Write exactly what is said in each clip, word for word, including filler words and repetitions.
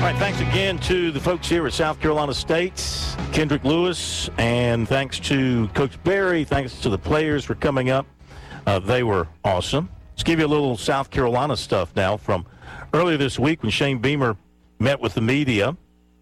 All right, thanks again to the folks here at South Carolina State, Kendrick Lewis, and thanks to Coach Berry. Thanks to the players for coming up. Uh, they were awesome. Let's give you a little South Carolina stuff now from earlier this week when Shane Beamer met with the media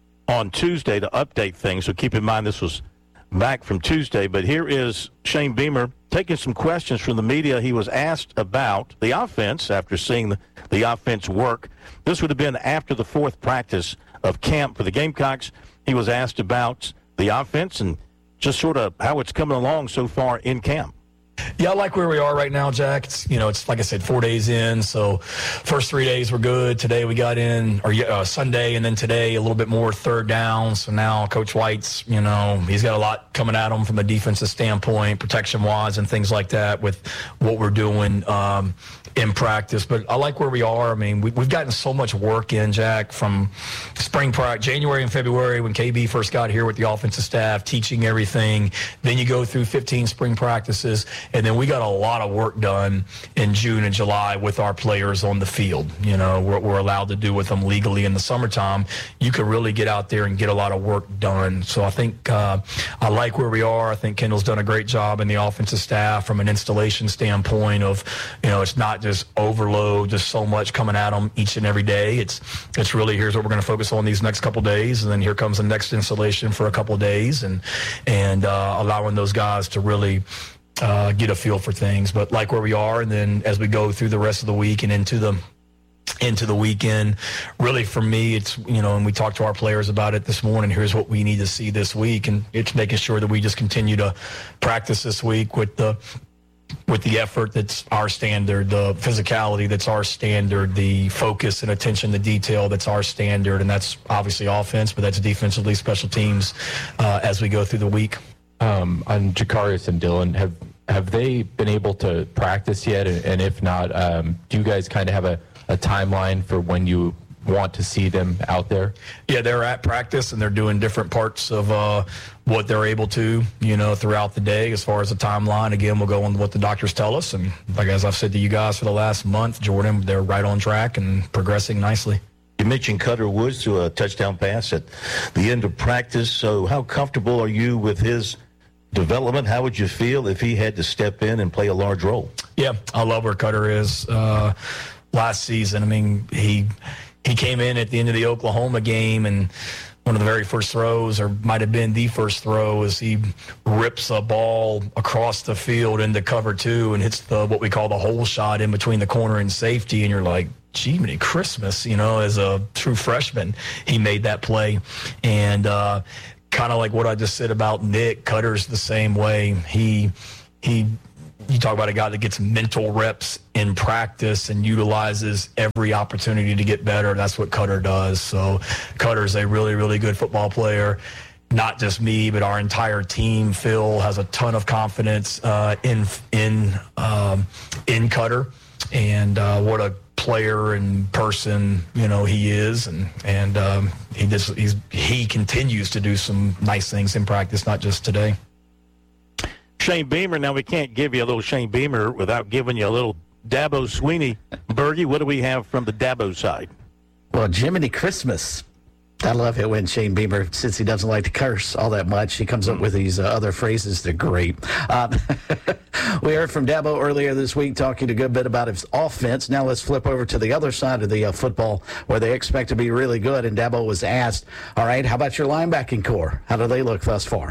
on Tuesday to update things. So keep in mind this was back from Tuesday. But here is Shane Beamer taking some questions from the media. He was asked about the offense after seeing the, the offense work. This would have been after the fourth practice of camp for the Gamecocks. He was asked about the offense and just sort of how it's coming along so far in camp. Yeah, I like where we are right now, Jack. It's, you know, it's like I said, four days in. So first three days were good. Today we got in, or uh, Sunday, and then today a little bit more third down. So now Coach White's, you know, he's got a lot coming at him from a defensive standpoint, protection-wise and things like that with what we're doing um, in practice. But I like where we are. I mean, we, we've gotten so much work in, Jack, from spring practice, January and February when K B first got here with the offensive staff, teaching everything. Then you go through fifteen spring practices. And then we got a lot of work done in June and July with our players on the field. You know, we're, we're allowed to do with them legally in the summertime. You can really get out there and get a lot of work done. So I think uh, I like where we are. I think Kendall's done a great job in the offensive staff from an installation standpoint of, you know, it's not just overload, just so much coming at them each and every day. It's it's really, here's what we're going to focus on these next couple days, and then here comes the next installation for a couple of days, and, and uh, allowing those guys to really Uh, get a feel for things, but like where we are. And then as we go through the rest of the week and into the into the weekend, really for me, it's, you know, and we talked to our players about it this morning, here's what we need to see this week. And it's making sure that we just continue to practice this week with the with the effort that's our standard, the physicality that's our standard, the focus and attention to detail that's our standard. And that's obviously offense, but that's defensively, special teams uh, as we go through the week. Um, on Jacarius and Dylan, have have they been able to practice yet? And, and if not, um, do you guys kind of have a, a timeline for when you want to see them out there? Yeah, they're at practice, and they're doing different parts of uh, what they're able to, you know, throughout the day. As far as the timeline, again, we'll go on what the doctors tell us. And like as I've said to you guys for the last month, Jordan, they're right on track and progressing nicely. You mentioned Cutter Woods to a touchdown pass at the end of practice. So how comfortable are you with his development? How would you feel if he had to step in and play a large role? Yeah, I love where Cutter is. Uh, last season, I mean, he he came in at the end of the Oklahoma game, and one of the very first throws, or might have been the first throw, is he rips a ball across the field into cover two and hits the what we call the hole shot in between the corner and safety, and you're like, gee, many Christmas, you know, as a true freshman, he made that play. And uh, kind of like what I just said about Nick, Cutter's the same way. He, he, you talk about a guy that gets mental reps in practice and utilizes every opportunity to get better. That's what Cutter does. So Cutter's a really, really good football player. Not just me, but our entire team. Phil has a ton of confidence uh, in in um, in Cutter, and uh, what a player and person, you know, he is, and and um, he just he's he continues to do some nice things in practice, not just today. Shane Beamer. Now we can't give you a little Shane Beamer without giving you a little Dabo Swinney. Bergie, what do we have from the Dabo side? Well, Jiminy Christmas. I love it when Shane Beamer, since he doesn't like to curse all that much, he comes up with these uh, other phrases. They're great. Um, we heard from Dabo earlier this week talking a good bit about his offense. Now let's flip over to the other side of the uh, football where they expect to be really good. And Dabo was asked, all right, how about your linebacking core? How do they look thus far?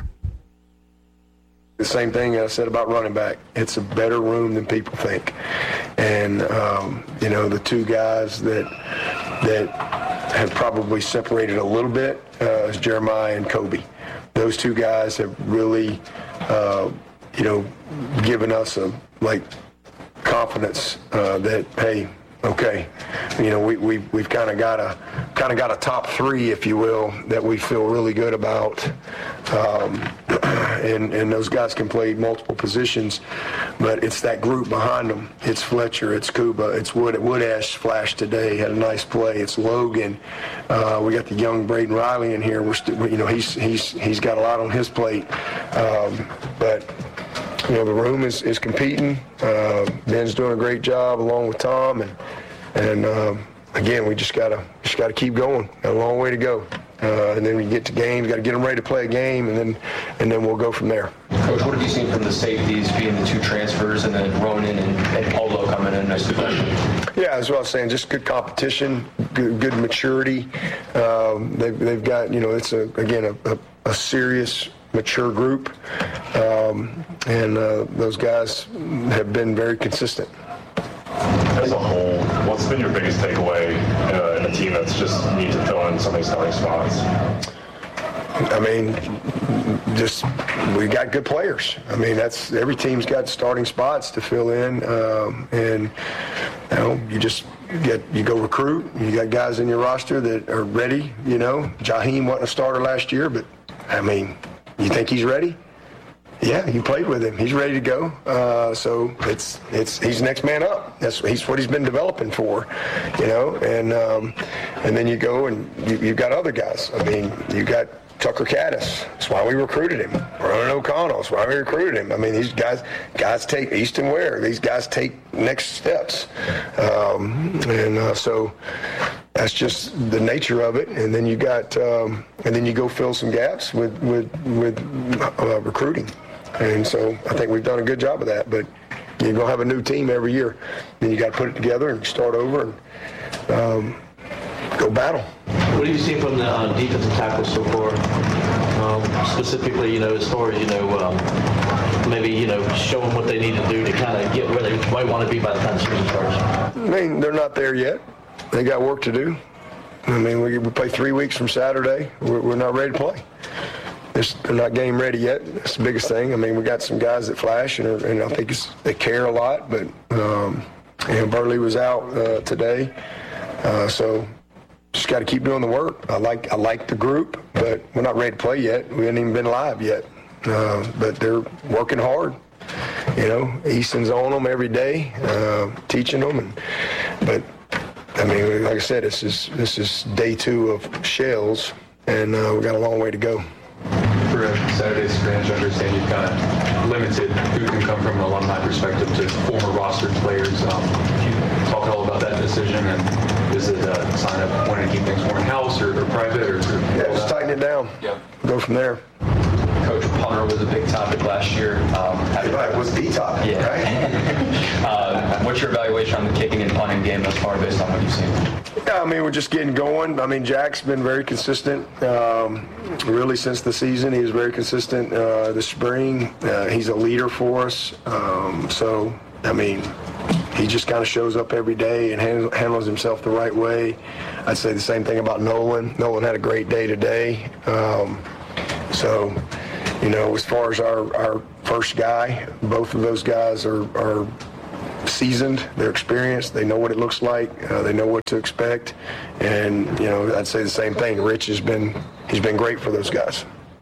The same thing I said about running back. It's a better room than people think. And, um, you know, the two guys that that have probably separated a little bit uh, is Jeremiah and Kobe. Those two guys have really, uh, you know, given us a, like, confidence uh, that, hey, okay, you know, we, we, we've kind of got a kind of got a top three, if you will, that we feel really good about. Um, and, and those guys can play multiple positions, but it's that group behind them. It's Fletcher, it's Kuba, it's Wood. Woodash flashed today, had a nice play. It's Logan. Uh, we got the young Braden Riley in here. We're st- you know, he's he's he's got a lot on his plate, um, but. You know, the room is, is competing. Uh, Ben's doing a great job along with Tom, and and um, again, we just gotta just gotta keep going. Got a long way to go, uh, and then we get to games. Got to get them ready to play a game, and then and then we'll go from there. Coach, what have you seen from the safeties being the two transfers, and then Ronan and, and Polo coming in next to them? Yeah, as well as saying, just good competition, good, good maturity. Um, they've they've got you know it's a again a, a, a serious, mature group, um, and uh, those guys have been very consistent. As a whole, what's been your biggest takeaway uh, in a team that's just need to fill in some of these starting spots? I mean, just we got good players. I mean, that's every team's got starting spots to fill in, um, and you know, you just get you go recruit. You got guys in your roster that are ready. You know, Jaheim wasn't a starter last year, but I mean, you think he's ready? Yeah, you played with him. He's ready to go. Uh, so it's it's he's next man up. That's he's what he's been developing for, you know. And um, and then you go and you, you've got other guys. I mean, you got Tucker Caddis. That's why we recruited him. Ronan O'Connell. That's why we recruited him. I mean, these guys guys take Easton Ware. These guys take next steps, um, and uh, so. That's just the nature of it, and then you got, um, and then you go fill some gaps with with with uh, recruiting, and so I think we've done a good job of that. But you're gonna have a new team every year, then you got to put it together and start over and um, go battle. What have you seen from the uh, defensive tackles so far? Um, specifically, you know, as far as you know, um, maybe you know, show them what they need to do to kind of get where they might want to be by the time the season starts. I mean, they're not there yet. They got work to do. I mean, we, we play three weeks from Saturday. We're, we're not ready to play. It's, they're not game ready yet. That's the biggest thing. I mean, we got some guys that flash, and, and I think it's, they care a lot. But um, you know, Burley was out uh, today, uh, so just got to keep doing the work. I like I like the group, but we're not ready to play yet. We haven't even been live yet. Uh, but they're working hard. You know, Easton's on them every day, uh, teaching them, and but. I mean, like I said, this is this is day two of Shells, and uh, we got a long way to go. For Saturday's scrimmage, I understand you've kind of limited who can come from an alumni perspective to former rostered players. Um, can you talk all about that decision, and is it a sign of wanting to keep things more in-house or, or private? Or, or yeah, just tighten it down. Yeah. Go from there. Coach, punter was a big topic last year. Um, Right, was the topic, yeah. right? uh, what's your evaluation on the kicking and punting game thus far based on what you've seen? Yeah, I mean, we're just getting going. I mean, Jack's been very consistent, um, really since the season. He was very consistent uh, this spring. Uh, he's a leader for us. Um, so, I mean, he just kind of shows up every day and handles, handles himself the right way. I'd say the same thing about Nolan. Nolan had a great day today. Um, so, you know, as far as our, our first guy, both of those guys are, are seasoned, they're experienced, they know what it looks like, uh, they know what to expect, and, you know, I'd say the same thing. Rich has been, he's been great for those guys.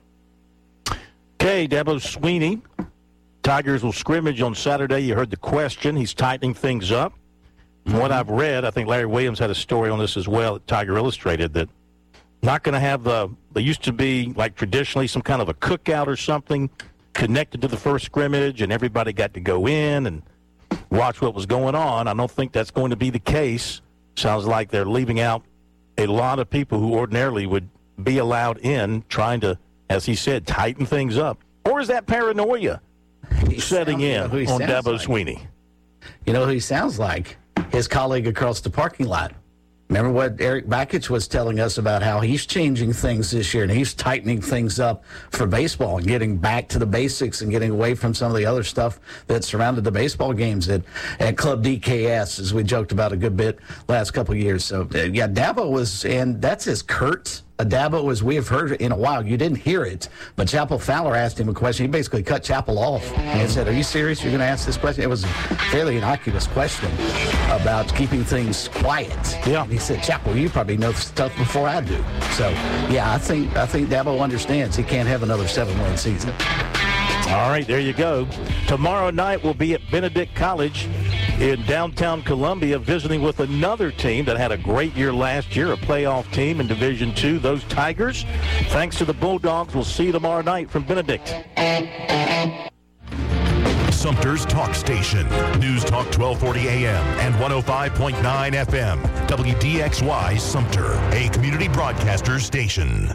Okay, Dabo Swinney. Tigers will scrimmage on Saturday. You heard the question. He's tightening things up. From mm-hmm. what I've read, I think Larry Williams had a story on this as well at Tiger Illustrated, that not going to have the, there used to be like traditionally some kind of a cookout or something connected to the first scrimmage, and everybody got to go in and watch what was going on. I don't think that's going to be the case. Sounds like they're leaving out a lot of people who ordinarily would be allowed in, trying to, as he said, tighten things up. Or is that paranoia he setting in you know on Dabo like. Swinney? You know who he sounds like? His colleague across the parking lot. Remember what Eric Bakich was telling us about how he's changing things this year, and he's tightening things up for baseball and getting back to the basics and getting away from some of the other stuff that surrounded the baseball games at, at Club D K S, as we joked about a good bit last couple of years. So, uh, yeah, Dabo was, and that's as curt a Dabo as we have heard in a while. You didn't hear it, but Chappell Fowler asked him a question. He basically cut Chappell off and said, "Are you serious? You're going to ask this question?" It was a fairly innocuous question about keeping things quiet. Yeah. And he said, "Chappell, you probably know stuff before I do." So, yeah, I think I think Dabo understands he can't have another seven-win season. All right, there you go. Tomorrow night we'll be at Benedict College in downtown Columbia, visiting with another team that had a great year last year, a playoff team in Division Two, those Tigers. Thanks to the Bulldogs. We'll see you tomorrow night from Benedict. Sumter's talk station. News Talk twelve forty A M and one oh five point nine F M. W D X Y Sumter, a community broadcaster station.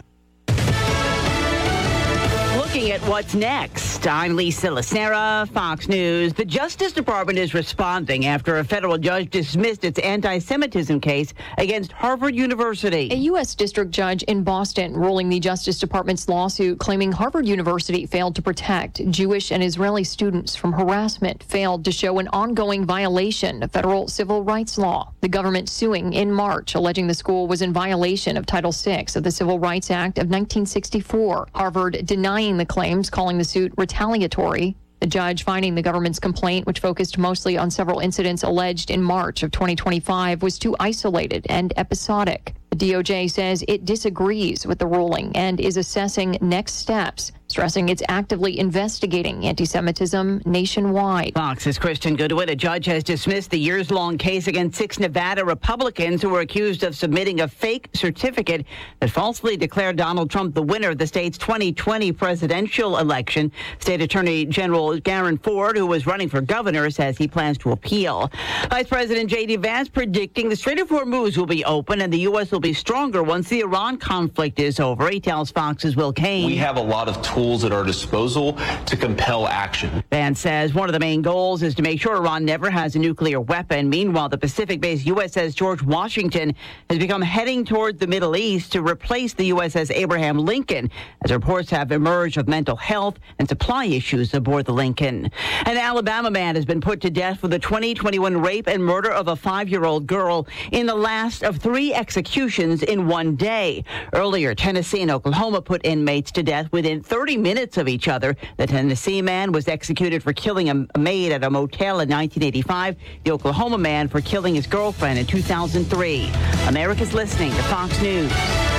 Looking at what's next, I'm Lisa Lacera, Fox News. The Justice Department is responding after a federal judge dismissed its anti-Semitism case against Harvard University. A U S district judge in Boston ruling the Justice Department's lawsuit claiming Harvard University failed to protect Jewish and Israeli students from harassment failed to show an ongoing violation of federal civil rights law. The government suing in March, alleging the school was in violation of Title six of the Civil Rights Act of nineteen sixty-four. Harvard denying the claims, calling the suit retaliatory. The judge finding the government's complaint, which focused mostly on several incidents alleged in March of twenty twenty-five, was too isolated and episodic. The D O J says it disagrees with the ruling and is assessing next steps, stressing it's actively investigating anti-Semitism nationwide. Fox's Kristen Goodwin. A judge has dismissed the years-long case against six Nevada Republicans who were accused of submitting a fake certificate that falsely declared Donald Trump the winner of the state's twenty twenty presidential election. State Attorney General Garen Ford, who was running for governor, says he plans to appeal. Vice President J D. Vance predicting the Strait of Hormuz will be open and the U S will be stronger once the Iran conflict is over. He tells Fox's Will Kane. We have a lot of tools at our disposal to compel action. Vance says one of the main goals is to make sure Iran never has a nuclear weapon. Meanwhile, the Pacific-based U S S George Washington has become heading toward the Middle East to replace the U S S Abraham Lincoln, as reports have emerged of mental health and supply issues aboard the Lincoln. An Alabama man has been put to death for the twenty twenty-one rape and murder of a five-year-old girl in the last of three executions in one day. Earlier, Tennessee and Oklahoma put inmates to death within thirty minutes of each other. The Tennessee man was executed for killing a maid at a motel in nineteen eighty-five. The Oklahoma man for killing his girlfriend in two thousand three. America's listening to Fox News.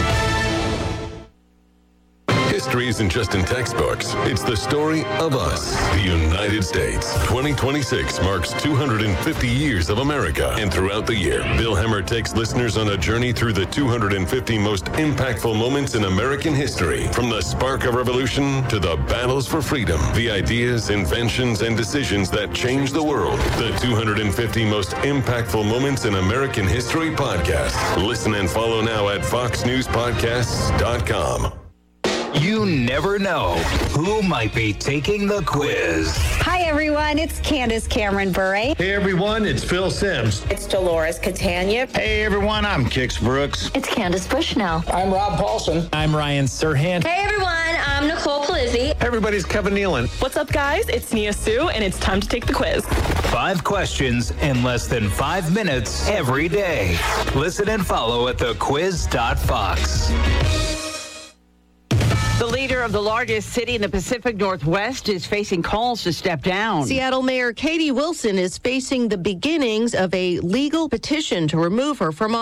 History isn't just in textbooks. It's the story of us, the United States. twenty twenty-six marks two hundred fifty years of America. And throughout the year, Bill Hemmer takes listeners on a journey through the two hundred fifty most impactful moments in American history. From the spark of revolution to the battles for freedom, the ideas, inventions, and decisions that changed the world. The two hundred fifty most impactful moments in American history podcast. Listen and follow now at fox news podcasts dot com. You never know who might be taking the quiz. Hi, everyone. It's Candace Cameron Bure. Hey, everyone. It's Phil Sims. It's Dolores Catania. Hey, everyone. I'm Kix Brooks. It's Candace Bushnell. I'm Rob Paulson. I'm Ryan Serhant. Hey, everyone. I'm Nicole Palizzi. Hey, everybody's Kevin Nealon. What's up, guys? It's Nia Sue, and it's time to take the quiz. Five questions in less than five minutes every day. Listen and follow at the quiz dot fox. The leader of the largest city in the Pacific Northwest is facing calls to step down. Seattle Mayor Katie Wilson is facing the beginnings of a legal petition to remove her from office.